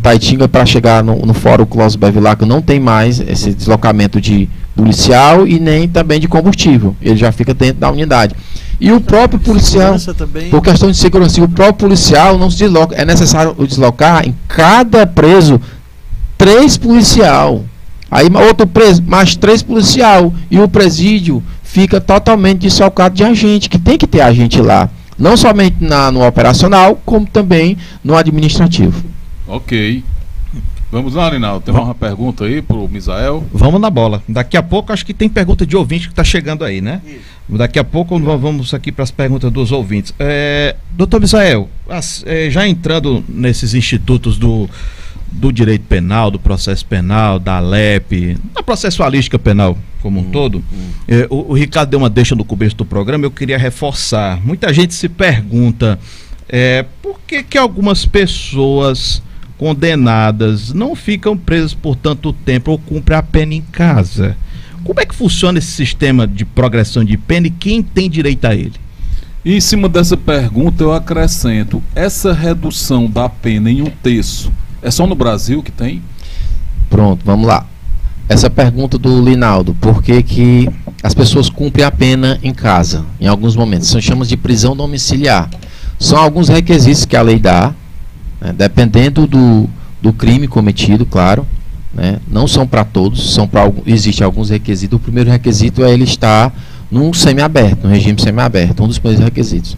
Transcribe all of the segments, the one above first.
Itaitinga para chegar no Fórum Clóvis Bevilacqua não tem mais esse deslocamento de policial e nem também de combustível. Ele já fica dentro da unidade. E o próprio policial, por questão de segurança, o próprio policial não se desloca. É necessário deslocar em cada preso 3 policial. Aí outro preso, mais 3 policial. E o presídio fica totalmente desfalcado de agente, que tem que ter agente lá. Não somente no operacional, como também no administrativo. Ok. Vamos lá, Linaldo. Tem uma pergunta aí para o Misael? Vamos na bola. Daqui a pouco, acho que tem pergunta de ouvinte que está chegando aí, né? Isso. Daqui a pouco vamos aqui para as perguntas dos ouvintes. Doutor Misael, já entrando nesses institutos do direito penal, do processo penal, da ALEP, da processualística penal como um todo, o Ricardo deu uma deixa no começo do programa, eu queria reforçar. Muita gente se pergunta por que algumas pessoas condenadas não ficam presas por tanto tempo ou cumprem a pena em casa. Como é que funciona esse sistema de progressão de pena e quem tem direito a ele? E em cima dessa pergunta eu acrescento, essa redução da pena em 1/3 é só no Brasil que tem? Pronto, vamos lá. Essa pergunta do Linaldo, por que as pessoas cumprem a pena em casa, em alguns momentos? São chamadas de prisão domiciliar. São alguns requisitos que a lei dá, né, dependendo do crime cometido, claro, né, não são para todos, existem alguns requisitos. O primeiro requisito é ele estar num semiaberto, no regime semiaberto, um dos primeiros requisitos.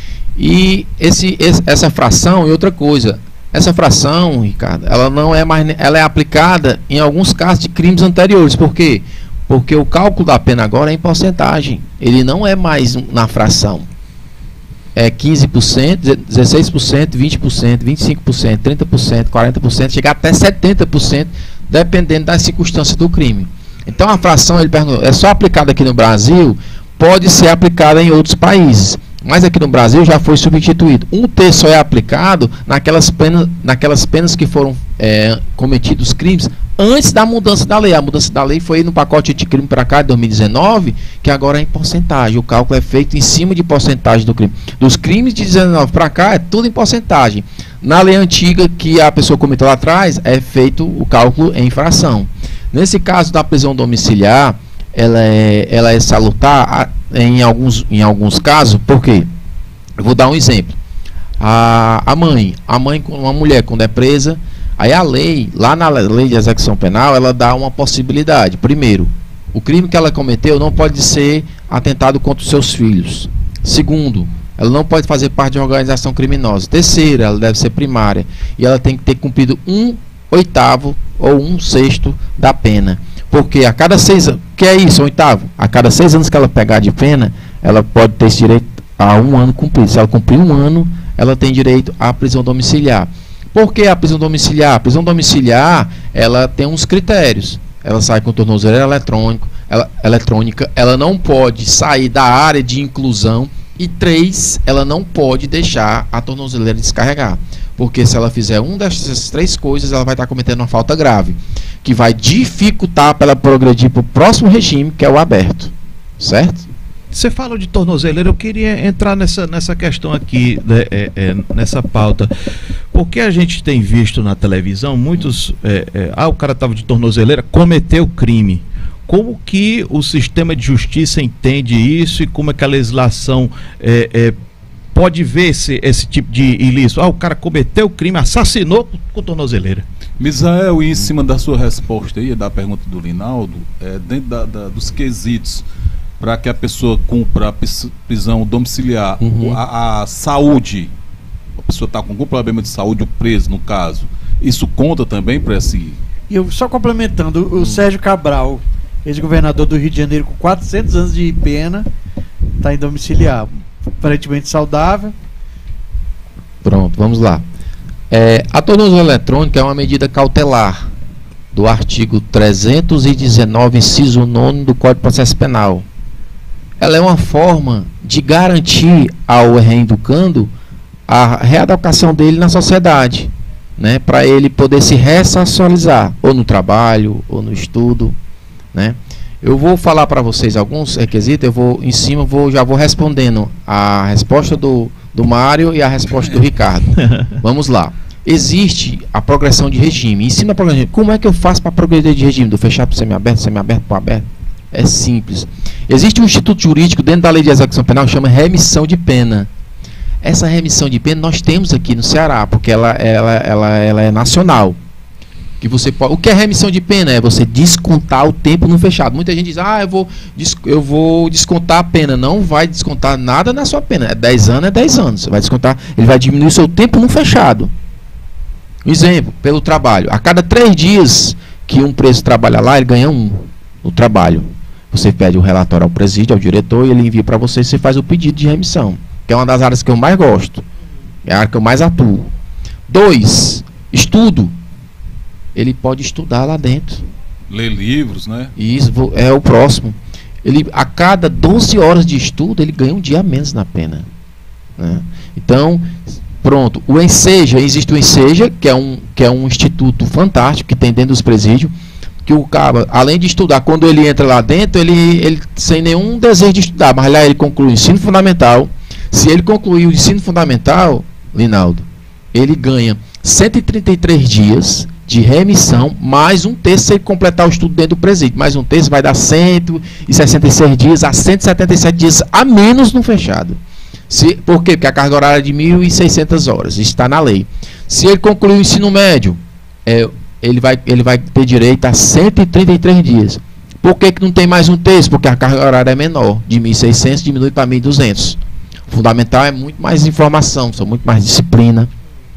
E essa fração, e outra coisa, essa fração, Ricardo, ela não é mais, ela é aplicada em alguns casos de crimes anteriores. Por quê? Porque o cálculo da pena agora é em porcentagem, ele não é mais na fração. É 15%, 16%, 20%, 25%, 30%, 40%, chega até 70%, dependendo das circunstâncias do crime. Então a fração, ele perguntou, é só aplicada aqui no Brasil? Pode ser aplicada em outros países, mas aqui no Brasil já foi substituído. 1/3 só é aplicado naquelas penas que foram cometidos crimes antes da mudança da lei. A mudança da lei foi no pacote anticrime para cá, de 2019, que agora é em porcentagem. O cálculo é feito em cima de porcentagem do crime. Dos crimes de 19 para cá, é tudo em porcentagem. Na lei antiga, que a pessoa cometeu lá atrás, é feito o cálculo em fração. Nesse caso da prisão domiciliar, ela é salutar em alguns casos. Por quê? Eu vou dar um exemplo. A mãe, uma mulher quando é presa, aí a lei, lá na lei de execução penal, ela dá uma possibilidade. Primeiro, o crime que ela cometeu não pode ser atentado contra os seus filhos. Segundo, ela não pode fazer parte de uma organização criminosa. Terceiro, ela deve ser primária. E ela tem que ter cumprido 1/8 ou 1/6 da pena. Porque a cada 6 anos, que é isso, 1/8? A cada 6 anos que ela pegar de pena, ela pode ter esse direito a 1 ano cumprido. Se ela cumprir 1 ano, ela tem direito à prisão domiciliar. Por que a prisão domiciliar? A prisão domiciliar, ela tem uns critérios. Ela sai com tornozeleira eletrônica, ela não pode sair da área de inclusão. E 3, ela não pode deixar a tornozeleira descarregar. Porque se ela fizer uma dessas 3 coisas, ela vai estar cometendo uma falta grave, que vai dificultar para ela progredir para o próximo regime, que é o aberto. Certo? Você fala de tornozeleira, eu queria entrar nessa questão aqui, nessa pauta. Porque a gente tem visto na televisão muitos... o cara estava de tornozeleira, cometeu crime. Como que o sistema de justiça entende isso e como é que a legislação pode ver esse tipo de ilícito? O cara cometeu o crime, assassinou com tornozeleira. Misael, em cima da sua resposta aí, da pergunta do Linaldo, dentro dos quesitos para que a pessoa cumpra a prisão domiciliar, a saúde, a pessoa está com algum problema de saúde, o preso no caso, isso conta também para esse... E eu só complementando, o Sérgio Cabral, ex-governador do Rio de Janeiro, com 400 anos de pena, está em domiciliar, aparentemente saudável. Pronto, vamos lá. A tornozeleira eletrônica é uma medida cautelar do artigo 319, inciso 9 do Código de Processo Penal. Ela é uma forma de garantir ao reeducando a readequação dele na sociedade, né, para ele poder se ressocializar, ou no trabalho, ou no estudo, né? Eu vou falar para vocês alguns requisitos, já vou respondendo a resposta do Mário e a resposta do Ricardo. Vamos lá. existe a progressão de regime. Ensina a progressão de regime. Como é que eu faço para progredir de regime? Do fechado para o semiaberto para o aberto? É simples. Existe um instituto jurídico dentro da lei de execução penal que chama remissão de pena. Essa remissão de pena nós temos aqui no Ceará, porque ela é nacional. Que você pode, o que é remissão de pena? É você descontar o tempo no fechado. Muita gente diz, eu vou descontar a pena. Não vai descontar nada na sua pena. É 10 anos, é 10 anos. Você vai descontar, ele vai diminuir o seu tempo no fechado. Exemplo, pelo trabalho. A cada 3 dias que um preso trabalha lá, ele ganha 1 no trabalho. Você pede o relatório ao presídio, ao diretor, e ele envia para você e você faz o pedido de remissão. Que é uma das áreas que eu mais gosto. É a área que eu mais atuo. 2, estudo. Ele pode estudar lá dentro. Ler livros, né? Isso é o próximo. Ele, a cada 12 horas de estudo, ele ganha um dia a menos na pena. Né? Então, pronto. O Enseja, existe o Enseja, que é um instituto fantástico que tem dentro dos presídios, que o cara, além de estudar, quando ele entra lá dentro, ele sem nenhum desejo de estudar, mas lá ele conclui o ensino fundamental. Se ele concluir o ensino fundamental, Linaldo, ele ganha 133 dias de remissão, mais um terço se ele completar o estudo dentro do presídio. Mais um terço vai dar 166 dias a 177 dias a menos no fechado. Por quê? Porque a carga horária é de 1.600 horas, isso está na lei. Se ele concluir o ensino médio, ele vai ter direito a 133 dias. Por que não tem mais um terço? Porque a carga horária é menor, de 1.600 diminui para 1.200. Fundamental é muito mais informação, são muito mais disciplina.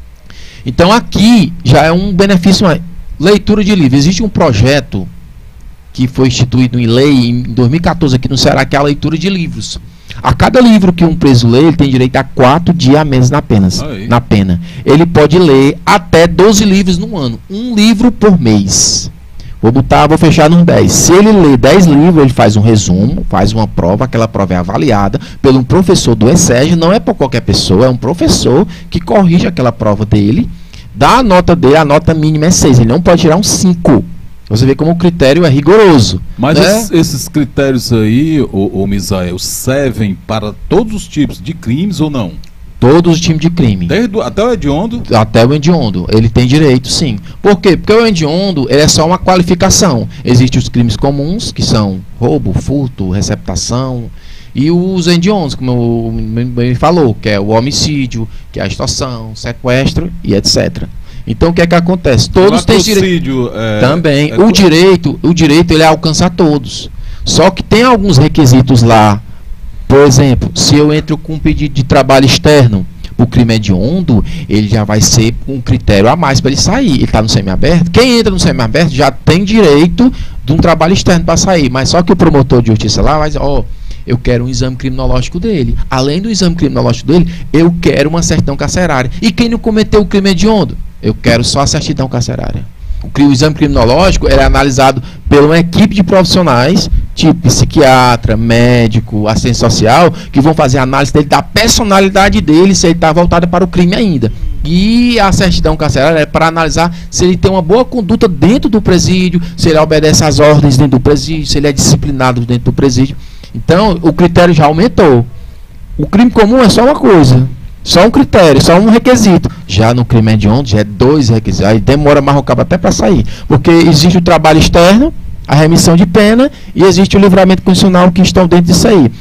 Então aqui já é um benefício mais. Leitura de livros. Existe um projeto que foi instituído em lei em 2014 aqui no Ceará, que é a leitura de livros. A cada livro que um preso lê, ele tem direito a 4 dias a menos na pena. Ele pode ler até 12 livros no ano. Um livro por mês. Vou fechar nos 10. Se ele lê 10 livros, ele faz um resumo, faz uma prova, aquela prova é avaliada por um professor do ESEG, não é por qualquer pessoa, é um professor que corrige aquela prova dele, dá a nota dele, a nota mínima é 6, ele não pode tirar um 5. Você vê como o critério é rigoroso. Mas né? esses critérios aí, ô Misael, servem para todos os tipos de crimes ou não? Todos os tipos de crime. Até o hediondo? Até o hediondo. Ele tem direito, sim. Por quê? Porque o hediondo ele é só uma qualificação. Existem os crimes comuns, que são roubo, furto, receptação. E os hediondos, como me falou, que é o homicídio, que é a extorsão, sequestro e etc. Então o que é que acontece? Todos têm direito. Também. O direito ele alcança todos. Só que tem alguns requisitos lá. Por exemplo, se eu entro com um pedido de trabalho externo, o crime hediondo, ele já vai ser um critério a mais para ele sair. Ele está no semiaberto. Quem entra no semiaberto já tem direito de um trabalho externo para sair. Mas só que o promotor de justiça lá vai dizer, eu quero um exame criminológico dele. Além do exame criminológico dele, eu quero uma certidão carcerária. E quem não cometeu o crime hediondo? Eu quero só a certidão carcerária. O exame criminológico é analisado por uma equipe de profissionais, tipo psiquiatra, médico, assistente social, que vão fazer a análise dele, da personalidade dele, se ele está voltado para o crime ainda. E a certidão carcerária é para analisar se ele tem uma boa conduta dentro do presídio, se ele obedece às ordens dentro do presídio, se ele é disciplinado dentro do presídio. Então, o critério já aumentou. O crime comum é só uma coisa. Só um critério, só um requisito. Já no crime hediondo, já é 2 requisitos. Aí demora mais o cabo até para sair. Porque existe o trabalho externo, a remissão de pena, e existe o livramento condicional que estão dentro disso aí.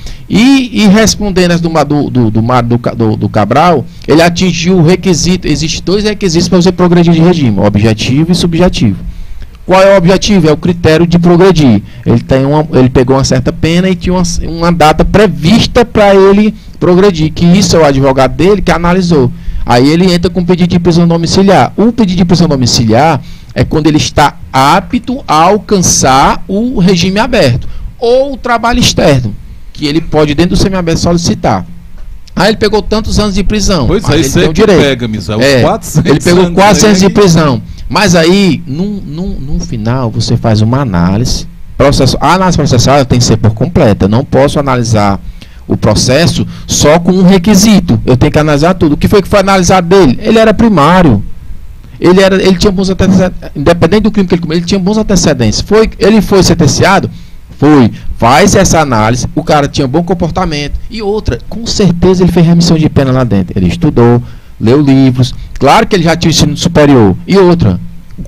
E respondendo do Cabral, ele atingiu o requisito. Existem 2 requisitos para você progredir de regime: objetivo e subjetivo. Qual é o objetivo? É o critério de progredir. Ele pegou uma certa pena e tinha uma data prevista para ele progredir, que isso é o advogado dele que analisou. Aí ele entra com pedido de prisão domiciliar. O pedido de prisão domiciliar é quando ele está apto a alcançar o regime aberto ou o trabalho externo, que ele pode dentro do semiaberto solicitar. Aí ele pegou tantos anos de prisão. Pois aí você que pega, Misael, ele pegou 400 de prisão. Mas aí, no final, você faz uma análise. A análise processual tem que ser por completa. Eu não posso analisar o processo só com um requisito. Eu tenho que analisar tudo. O que foi analisado dele? Ele era primário. Ele tinha bons antecedentes. Independente do crime que ele cometeu, ele tinha bons antecedentes. Ele foi sentenciado? Foi. Faz essa análise. O cara tinha bom comportamento. E outra, com certeza ele fez remissão de pena lá dentro. Ele estudou, leu livros. Claro que ele já tinha ensino superior. E outra,